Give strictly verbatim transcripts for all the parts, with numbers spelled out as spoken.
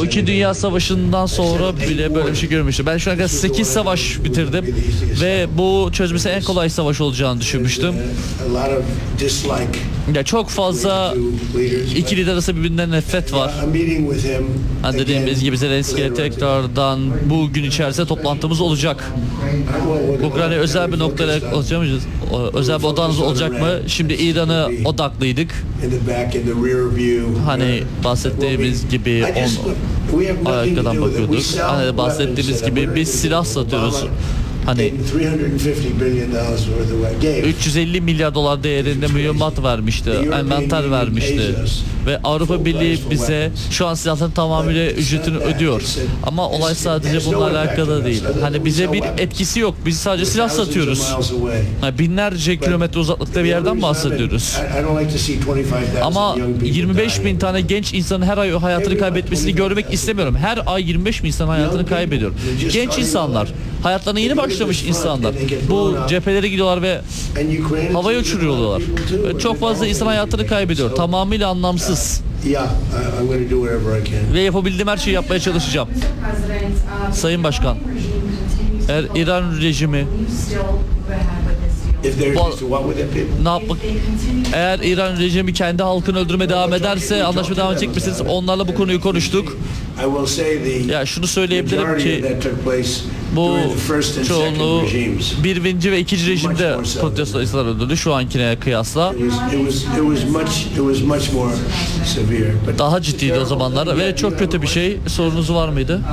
Bu iki dünya savaşından sonra bile böyle bir şey görmüştüm. Ben şu ana kadar sekiz savaş bitirdim ve bu çözmesi en kolay savaş olacağını düşünmüştüm. Ya çok fazla iki lider arasında birbirinden nefret var. Hani dediğimiz gibi Zelenski'ye tekrardan bu gün içerisinde toplantımız olacak. Ukrayna özel bir noktaya olacak mı? Özel bir odağınız olacak mı? Şimdi İran'a odaklıydık. Hani bahsettiğimiz gibi on arkadan bakıyorduk. Hani bahsettiğimiz gibi biz silah satıyoruz. Hani üç yüz elli milyar dolar değerinde mühimmat vermişti, envanter vermişti ve Avrupa Birliği bize şu an silahların tamamıyla ücretini ödüyor. Ama olay sadece bununla alakalı değil. Hani bize bir etkisi yok. Biz sadece silah satıyoruz. Yani binlerce kilometre uzaklıkta bir yerden bahsediyoruz. Ama yirmi beş bin tane genç insanın her ay hayatını kaybetmesini görmek istemiyorum. Her ay yirmi beş bin insan hayatını kaybediyor. Genç insanlar, hayatlarına yeni başlamış insanlar. Bu cephelere gidiyorlar ve havaya uçuruyorlar. Ve çok fazla insan hayatını kaybediyor. Tamamıyla anlamsız. Ve yapabildiğim her şeyi yapmaya çalışacağım. Sayın Başkan, eğer İran rejimi ne yapmak? Eğer İran rejimi kendi halkını öldürmeye devam ederse anlaşma devam edecek misiniz? Onlarla bu konuyu konuştuk. Ya şunu söyleyebilirim ki bu çoğunluğu birinci ve ikinci rejimde protesto insanlar öldürdü şu ankine kıyasla. Daha ciddiydi o zamanlar ve çok kötü bir şey. Sorunuz var mıydı?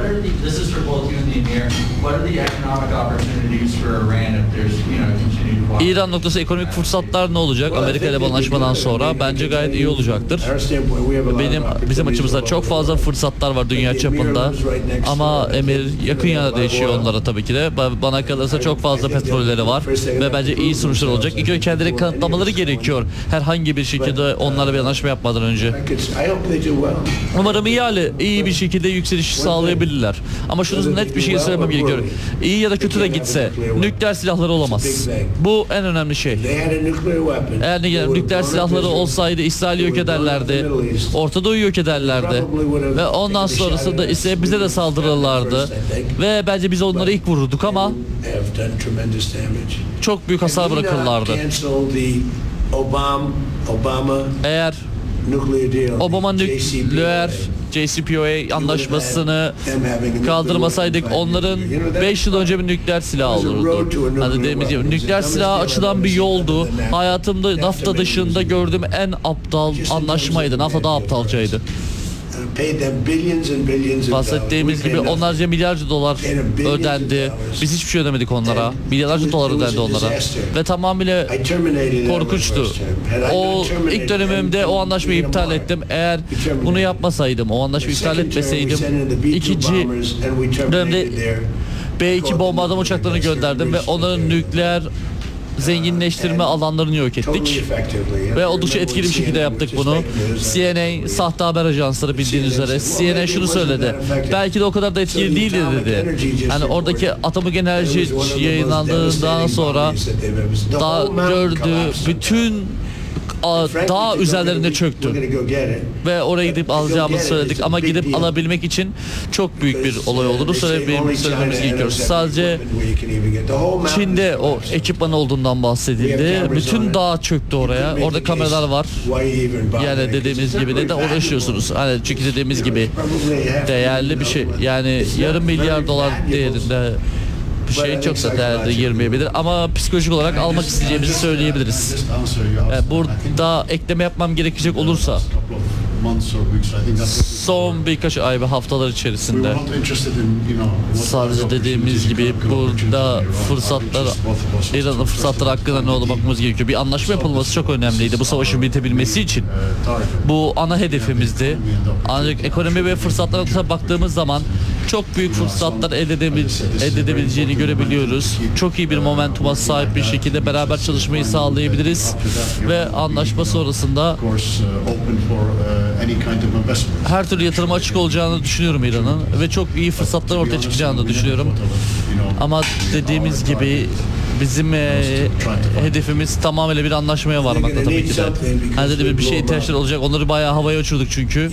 İran noktası ekonomik fırsatlar ne olacak? Amerika ile anlaşmadan sonra bence gayet iyi olacaktır. Benim bizim açımızdan çok fazla fırsatlar var dünya çapında. Ama Emir yakın yana değişiyor onlara tabii ki de. Bana kalırsa çok fazla petrolleri var ve bence iyi sonuçlar olacak. İlk önce kendileri kanıtlamaları gerekiyor. Herhangi bir şekilde onlarla bir anlaşma yapmadan önce. Umarım iyi hali, iyi bir şekilde yükseliş sağlayabilirler. Ama şunu net bir şey söylemem gerekiyor. İyi ya da kötü de gitse nükleer silahları olamaz. Bu en önemli şey. Eğer nükleer silahları olsaydı İsrail'i yok ederlerdi. Orta Doğu'yu yok ederlerdi. Ve ondan sonrasında ise bize de saldırırlardı. Ve bence biz onları ilk vururduk ama çok büyük hasar bırakırlardı. Eğer Obama nükleer J C P O A anlaşmasını kaldırmasaydık onların beş yıl önce bir nükleer silah olurdu. Hani dediğimiz gibi nükleer silah açılan bir yoldu. Hayatımda NAFTA dışında gördüğüm en aptal anlaşmaydı. NAFTA daha aptalcaydı. Bahsettiğimiz gibi onlarca milyarca dolar ödendi. Biz hiçbir şey ödemedik onlara. Milyarlarca dolar ödendi onlara. Ve tamamıyla korkunçtu. O ilk dönemimde o anlaşmayı iptal ettim. Eğer bunu yapmasaydım, o anlaşmayı iptal etmeseydim, ikinci dönemde B iki bombardıman uçaklarını gönderdim ve onların nükleer zenginleştirme alanlarını yok ettik ve oldukça etkili bir şekilde yaptık bunu. C N A sahte haber ajansları bildiğiniz üzere C N A şunu söyledi, belki de o kadar da etkili değildi dedi. Yani oradaki atomik enerji yayınlandığından sonra daha gördüğü bütün dağ üzerlerinde çöktü ve oraya gidip alacağımızı söyledik ama gidip alabilmek için çok büyük bir olay olduğunu söylememiz, söylememiz gerekiyor. Sadece Çin'de o ekipman olduğundan bahsedildi. Bütün dağ çöktü oraya. Orada kameralar var. Yani dediğimiz gibi de, de uğraşıyorsunuz. Hani çünkü dediğimiz gibi değerli bir şey. Yani yarım milyar dolar değerinde bir şey çoksa değerli girmeyebilir ama psikolojik olarak almak isteyeceğimizi söyleyebiliriz. Yani burada ekleme yapmam gerekecek olursa son birkaç ay ve haftalar içerisinde sadece dediğimiz gibi burada fırsatlar, İran'ın fırsatları hakkında ne olduğunu bakmamız gerekiyor. Bir anlaşma yapılması çok önemliydi bu savaşın bitebilmesi için. Bu ana hedefimizdi. Ancak ekonomi ve fırsatlara baktığımız zaman çok büyük fırsatlar elde, edebil elde edebileceğini görebiliyoruz. Çok iyi bir momentuma sahip bir şekilde beraber çalışmayı sağlayabiliriz ve anlaşma sonrasında her türlü yatırıma açık olacağını düşünüyorum İran'ın ve çok iyi fırsatlar ortaya çıkacağını da düşünüyorum. Ama dediğimiz gibi bizim e, hedefimiz tamamıyla bir anlaşmaya varmakta tabii ki de. Hani dedi bir şey ihtiyaçları olacak. Onları bayağı havaya uçurduk çünkü.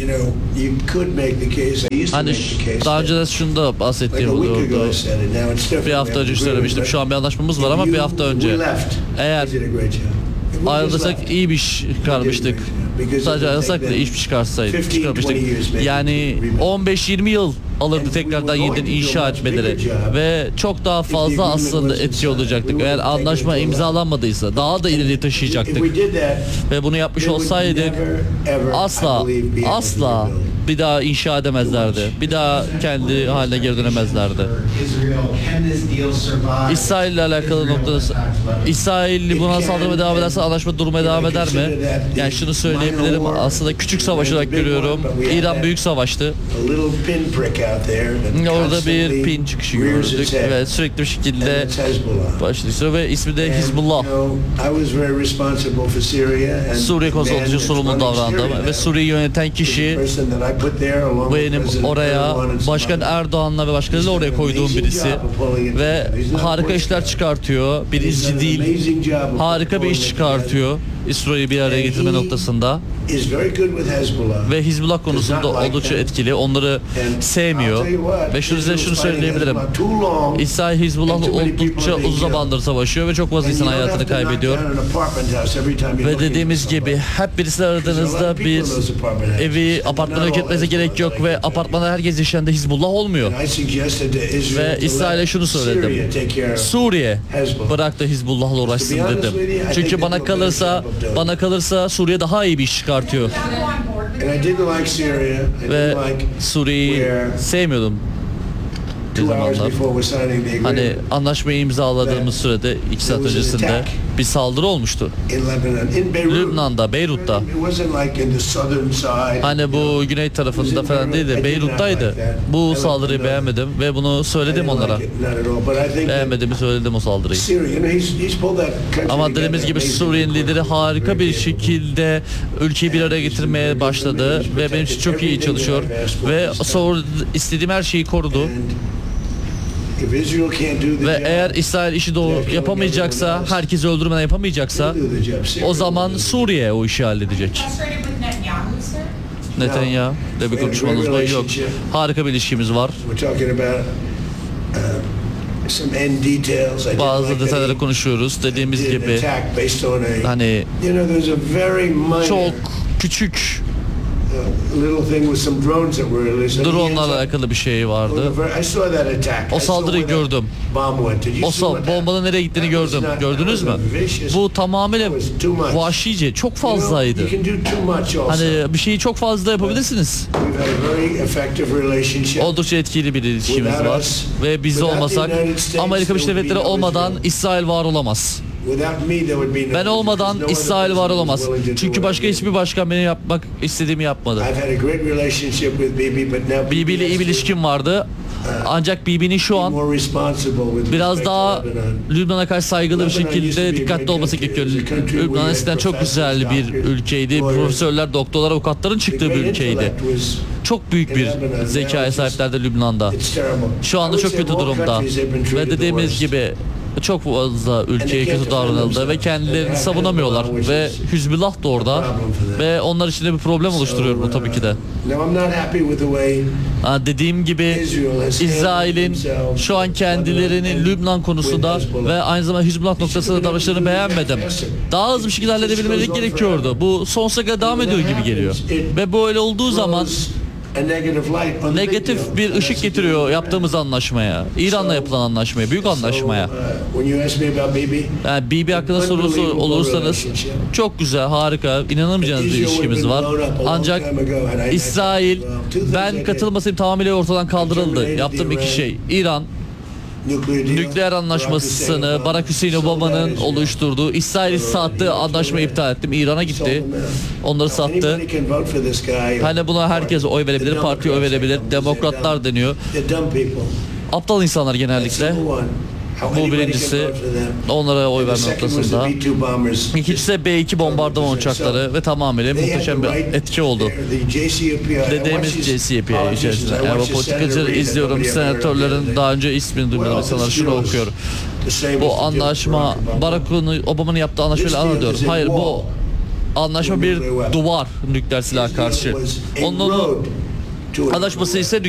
Hani daha önce de şunu da bahsettiğim oluyordu. Bir hafta önce söylemiştim. Şu an bir anlaşmamız var ama bir hafta önce eğer ayrılırsak iyi bir iş çıkarmıştık. Sadece ayrılsak da iyi bir iş çıkarsaydık, çıkarmıştık. Yani on beş yirmi yıl alırdı tekrardan yeniden inşa etmeleri ve çok daha fazla aslında etki olacaktık. Eğer anlaşma imzalanmadıysa daha da ileri taşıyacaktık. Ve bunu yapmış olsaydık asla asla bir daha inşa edemezlerdi. Bir daha kendi haline geri dönemezlerdi. İsrail ile alakalı noktada İsrail buna saldırmaya devam ederse anlaşma durmaya devam eder mi? Yani şunu söyleyebilirim. Aslında küçük savaş olarak görüyorum. İran büyük savaştı. Orada bir pin çıkışı gördük ve sürekli bir şekilde başlıyor ve ismi de Hizbullah. Suriye konusunda oldukça sorumlu davrandı ve Suriye'yi yöneten kişi benim oraya Başkan Erdoğan'la ve başkalarıyla oraya koyduğum birisi ve harika işler çıkartıyor. Bir izci değil, harika bir iş çıkartıyor İsrail'i bir araya getirme noktasında ve Hizbullah konusunda oldukça etkili. Onları sevmiyor ve şunu size şunu söyleyebilirim. İsrail Hizbullah'la oldukça uzun zamandır savaşıyor ve çok fazla insan hayatını kaybediyor. Ve dediğimiz gibi hep birisi aradığınızda bir evi, apartmanı yok etmenize gerek yok ve apartmanda herkes yaşayan Hizbullah olmuyor. Ve İsrail'e şunu söyledim. Suriye bırak da Hizbullah'la uğraşsın dedim. Çünkü bana kalırsa bana kalırsa Suriye daha iyi bir iş çıkartıyor. Ve Suriye'yi sevmiyordum. Zamanlar. Hani anlaşmayı imzaladığımız sürede iki saat öncesinde bir saldırı olmuştu. Lübnan'da, Beyrut'ta. Hani bu güney tarafında falan değil de Beyrut'taydı. Bu saldırıyı beğenmedim ve bunu söyledim onlara. Beğenmediğimi söyledim o saldırıyı. Ama dediğimiz gibi Suriye'nin lideri harika bir şekilde ülkeyi bir araya getirmeye başladı ve benim için çok iyi çalışıyor ve sonra istediğim her şeyi korudu. Ve eğer İsrail işi doğru yapamayacaksa, herkesi öldürmeden yapamayacaksa, o zaman Suriye o işi halledecek. Netanyahu ile bir konuşmamız var. Yok. Harika bir ilişkimiz var. Bazı detayları konuşuyoruz. Dediğimiz gibi hani çok küçük drone'larla alakalı bir şey vardı. O saldırıyı gördüm. O sal bombanın nereye gittiğini gördüm. Gördünüz mü? Bu tamamıyla vahşice. Çok fazlaydı. Hani bir şeyi çok fazla yapabilirsiniz. Oldukça etkili bir ilişkimiz var. Ve biz olmasak Amerika Birleşik Devletleri olmadan İsrail var olamaz. Ben olmadan İsrail var olamaz. Çünkü başka hiçbir başkan benim yapmak istediğimi yapmadı. Bibi ile iyi bir ilişkim vardı. Ancak Bibi'nin şu an biraz daha Lübnan'a karşı saygılı bir şekilde dikkatli olması gerekiyor. Lübnan eskiden çok güzel bir ülkeydi. Profesörler, doktorlar, avukatların çıktığı bir ülkeydi. Çok büyük bir zekaya sahiplerdi Lübnan'da. Şu anda çok kötü durumda. Ve dediğimiz gibi çok fazla ülkeye kötü davranıldı ve kendilerini savunamıyorlar ve Hizbullah da orada ve onlar için de bir problem oluşturuyor bu tabii ki de. Ha, dediğim gibi İsrail'in şu an kendilerinin Lübnan konusunda ve aynı zamanda Hizbullah noktasında davranışlarını beğenmedim. Daha hızlı bir şekilde halledebilmeleri gerekiyordu. Bu sonsuza kadar devam ediyor gibi geliyor. Ve böyle olduğu zaman negatif bir ışık getiriyor yaptığımız anlaşmaya. İran'la yapılan anlaşmaya, büyük anlaşmaya. Yani Bibi hakkında sorusu olursanız çok güzel, harika, inanamayacağınız bir ilişkimiz var. Ancak İsrail, ben katılmasayım tamamıyla ortadan kaldırıldı. Yaptığım iki şey. İran nükleer anlaşmasını Barack Hüseyin Obama'nın oluşturduğu İsrail'i sattığı anlaşmayı iptal ettim. İran'a gitti. Onları sattı. Hani buna herkes oy verebilir, partiye oy verebilir. Demokratlar deniyor. Aptal insanlar genellikle. Bu birincisi, onlara oy verme noktasında. İkincisi B iki bombardıman uçakları ve tamamıyla muhteşem bir etki oldu. Dediğimiz J C P içerisinde. Yani bu politikacıları izliyorum, senatörlerin daha önce ismini duymadım insanlar şunu okuyor. Bu anlaşma Barack Obama'nın yaptığı anlaşmayla anlıyorum. Hayır, bu anlaşma bir duvar nükleer silah karşı. Onun anlaşması ise